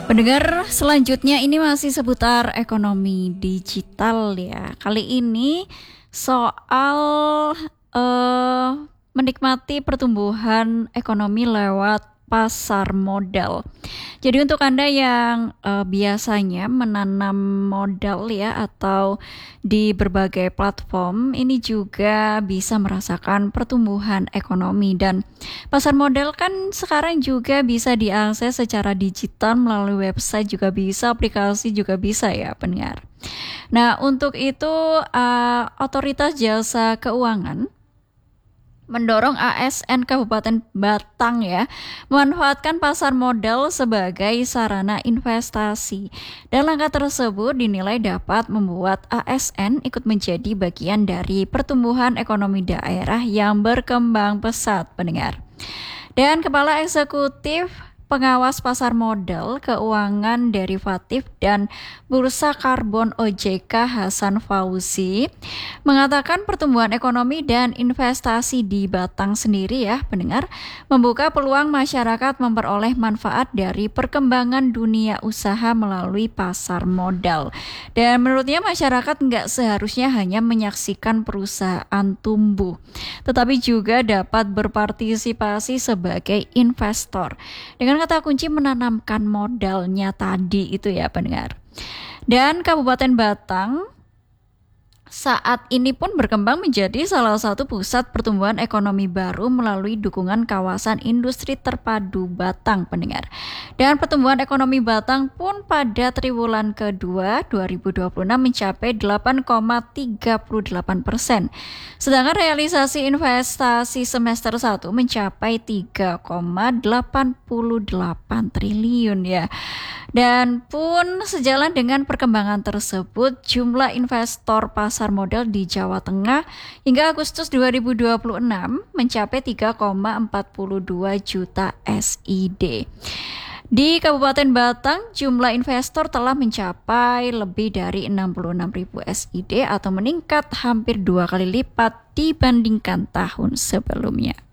Pendengar, selanjutnya ini masih seputar ekonomi digital ya. Kali ini soal eh, menikmati pertumbuhan ekonomi lewat pasar modal. Jadi untuk Anda yang biasanya menanam modal ya atau di berbagai platform, ini juga bisa merasakan pertumbuhan ekonomi. Dan pasar modal kan sekarang juga bisa diakses secara digital melalui website juga bisa, aplikasi juga bisa ya pendengar. Nah untuk itu Otoritas Jasa Keuangan mendorong ASN Kabupaten Batang ya memanfaatkan pasar modal sebagai sarana investasi. Dan langkah tersebut dinilai dapat membuat ASN ikut menjadi bagian dari pertumbuhan ekonomi daerah yang berkembang pesat pendengar. Dan Kepala Eksekutif Pengawas Pasar Modal, Keuangan Derivatif dan Bursa Karbon OJK Hasan Fauzi mengatakan pertumbuhan ekonomi dan investasi di Batang sendiri ya pendengar membuka peluang masyarakat memperoleh manfaat dari perkembangan dunia usaha melalui pasar modal. Dan menurutnya masyarakat nggak seharusnya hanya menyaksikan perusahaan tumbuh, tetapi juga dapat berpartisipasi sebagai investor. Dengan kata kunci menanamkan modalnya tadi itu ya pendengar. Dan Kabupaten Batang saat ini pun berkembang menjadi salah satu pusat pertumbuhan ekonomi baru melalui dukungan kawasan industri terpadu Batang pendengar. Dan pertumbuhan ekonomi Batang pun pada triwulan kedua 2026 mencapai 8,38%. Sedangkan realisasi investasi semester 1 mencapai 3,88 triliun ya. Dan pun sejalan dengan perkembangan tersebut, jumlah investor pasar modal di Jawa Tengah hingga Agustus 2026 mencapai 3,42 juta SID. Di Kabupaten Batang, jumlah investor telah mencapai lebih dari 66.000 SID atau meningkat hampir 2 kali lipat dibandingkan tahun sebelumnya.